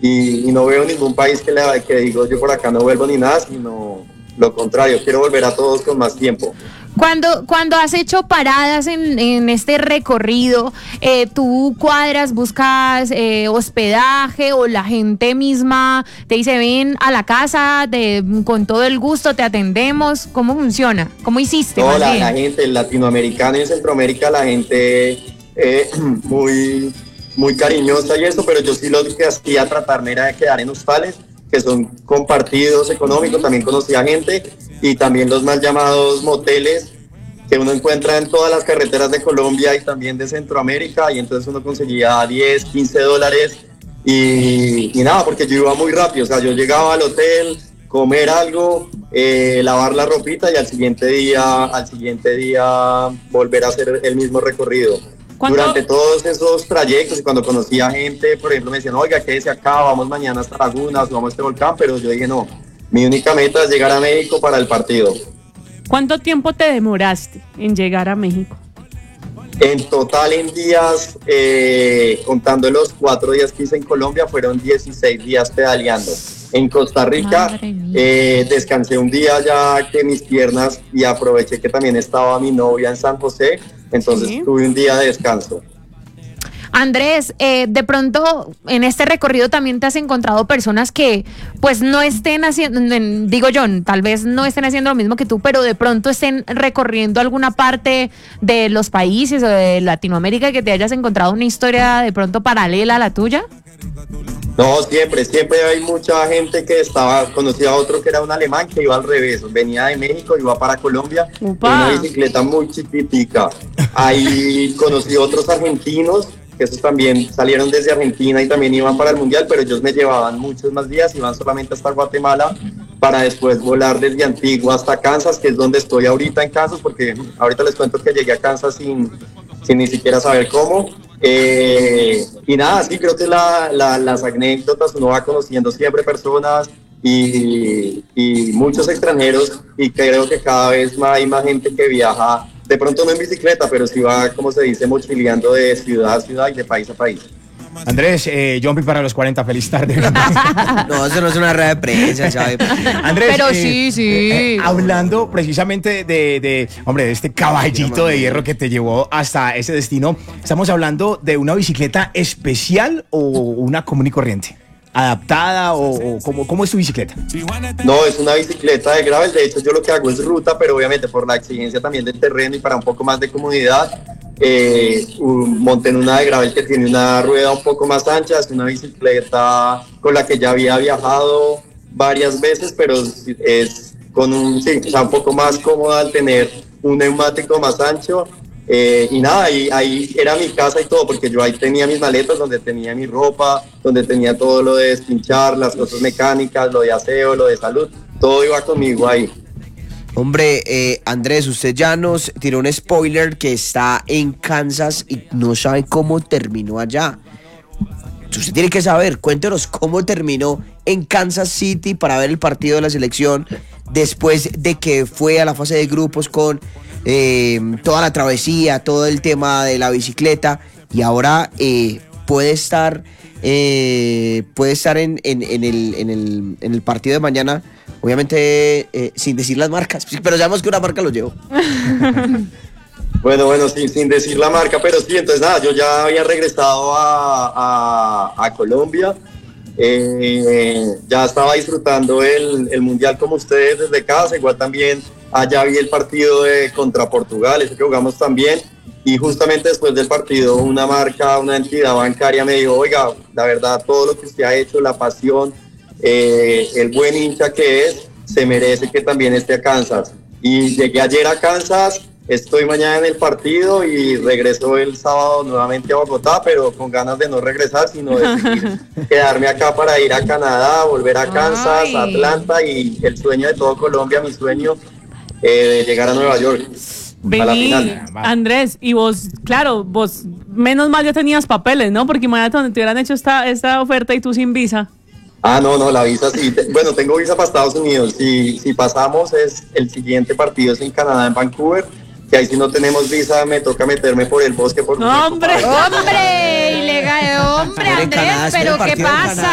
y no veo ningún país que digo yo por acá no vuelvo ni nada, sino lo contrario, quiero volver a todos con más tiempo. Cuando has hecho paradas en este recorrido, tú cuadras, buscas hospedaje o la gente misma te dice ven a la casa, con todo el gusto te atendemos. ¿Cómo funciona? ¿Cómo hiciste? No, la gente latinoamericana y en Centroamérica, la gente muy cariñosa y eso, pero yo sí lo que hacía tratarme era de quedar en hostales que son compartidos económicos, también conocía gente y también los mal llamados moteles que uno encuentra en todas las carreteras de Colombia y también de Centroamérica, y entonces uno conseguía $10, $15 y nada, porque yo iba muy rápido, o sea, yo llegaba al hotel, comer algo, lavar la ropita y al siguiente día volver a hacer el mismo recorrido. Durante todos esos trayectos y cuando conocía gente, por ejemplo, me decían, oiga, quédese acá, vamos mañana hasta Lagunas, vamos a este volcán, pero yo dije, no, mi única meta es llegar a México para el partido. ¿Cuánto tiempo te demoraste en llegar a México? En total en días, contando los 4 días que hice en Colombia, fueron 16 días pedaleando. En Costa Rica descansé un día ya que mis piernas, y aproveché que también estaba mi novia en San José, entonces tuve un día de descanso. Andrés, de pronto en este recorrido también te has encontrado personas que pues no estén haciendo, digo yo, tal vez no estén haciendo lo mismo que tú, pero de pronto estén recorriendo alguna parte de los países o de Latinoamérica que te hayas encontrado una historia de pronto paralela a la tuya. No, siempre hay mucha gente que conocía a otro que era un alemán que iba al revés, venía de México, iba para Colombia, en una bicicleta muy chiquitica. Ahí conocí otros argentinos, que esos también salieron desde Argentina y también iban para el Mundial, pero ellos me llevaban muchos más días, iban solamente hasta Guatemala para después volar desde Antigua hasta Kansas, que es donde estoy ahorita en Kansas, porque ahorita les cuento que llegué a Kansas sin ni siquiera saber cómo. Y nada, sí, creo que las anécdotas, uno va conociendo siempre personas y muchos extranjeros, y creo que cada vez hay más gente que viaja, de pronto no en bicicleta, pero sí va, como se dice, mochileando de ciudad a ciudad y de país a país. Andrés, Jumpy para los 40, feliz tarde. No, eso no es una rueda de prensa, ¿sabes? Andrés, pero sí. Hablando precisamente de este caballito de hierro que te llevó hasta ese destino, ¿estamos hablando de una bicicleta especial o una común y corriente? ¿Adaptada o cómo es tu bicicleta? No, es una bicicleta de gravel. De hecho, yo lo que hago es ruta, pero obviamente por la exigencia también del terreno y para un poco más de comodidad, monté en una de gravel que tiene una rueda un poco más ancha. Es una bicicleta con la que ya había viajado varias veces, pero es con un poco más cómoda al tener un neumático más ancho. Y nada, ahí era mi casa y todo, porque yo ahí tenía mis maletas donde tenía mi ropa, donde tenía todo lo de despinchar, las cosas mecánicas, lo de aseo, lo de salud, todo iba conmigo ahí. Hombre, Andrés, usted ya nos tiró un spoiler que está en Kansas y no sabe cómo terminó allá. Usted tiene que saber, cuéntenos cómo terminó en Kansas City para ver el partido de la selección después de que fue a la fase de grupos con toda la travesía, todo el tema de la bicicleta, y ahora puede estar en el partido de mañana, obviamente sin decir las marcas, pero sabemos que una marca lo llevó. Bueno, sin decir la marca, pero sí, entonces nada, yo ya había regresado a Colombia, ya estaba disfrutando el Mundial como ustedes desde casa, igual también allá vi el partido contra Portugal, ese que jugamos también, y justamente después del partido una entidad bancaria me dijo, oiga, la verdad, todo lo que usted ha hecho, la pasión, el buen hincha que es, se merece que también esté a Kansas. Y llegué ayer a Kansas, estoy mañana en el partido y regreso el sábado nuevamente a Bogotá, pero con ganas de no regresar, sino de seguir, quedarme acá para ir a Canadá, volver a Kansas, Atlanta, y el sueño de todo Colombia, mi sueño de llegar a Nueva York. A la final. Andrés, y vos, claro, vos menos mal ya tenías papeles, ¿no? Porque imagínate donde te hubieran hecho esta oferta y tú sin visa. No, la visa sí. Bueno, tengo visa para Estados Unidos. Si pasamos, el siguiente partido es en Canadá, en Vancouver, que ahí si no tenemos visa me toca meterme por el bosque. ¡Hombre, ilegal! ¡Hombre, Andrés! ¿Pero qué pasa?